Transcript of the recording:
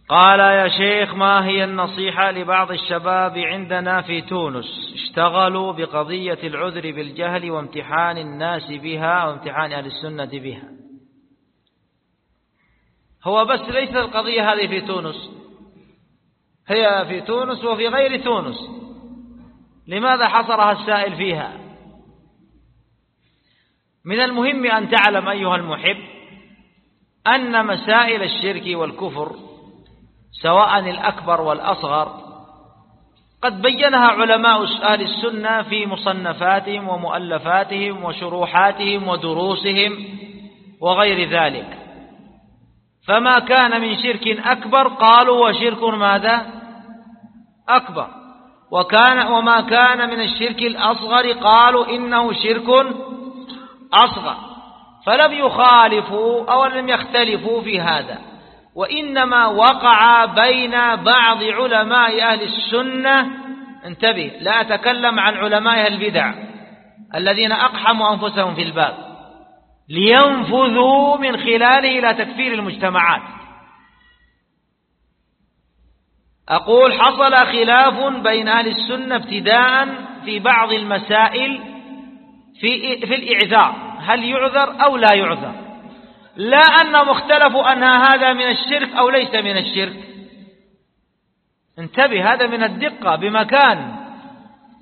قال: يا شيخ، ما هي النصيحة لبعض الشباب عندنا في تونس اشتغلوا بقضية العذر بالجهل وامتحان الناس بها وامتحان أهل السنة بها؟ هو بس ليس القضية هذه في تونس، هي في تونس وفي غير تونس. لماذا حصرها السائل فيها؟ من المهم أن تعلم أيها المحب أن مسائل الشرك والكفر سواء الأكبر والأصغر قد بينها علماء أهل السنة في مصنفاتهم ومؤلفاتهم وشروحاتهم ودروسهم وغير ذلك. فما كان من شرك أكبر قالوا وشرك ماذا؟ أكبر. وما كان من الشرك الأصغر قالوا إنه شرك أصغر. فلم يخالفوا أو لم يختلفوا في هذا، وإنما وقع بين بعض علماء أهل السنة. انتبه، لا أتكلم عن علماء البدع الذين أقحموا أنفسهم في الباب لينفذوا من خلاله إلى تكفير المجتمعات. أقول حصل خلاف بين أهل السنة ابتداء في بعض المسائل في الإعذار، هل يعذر أو لا يعذر؟ لا أنهم اختلفوا أن هذا من الشرك أو ليس من الشرك. انتبه، هذا من الدقة بمكان.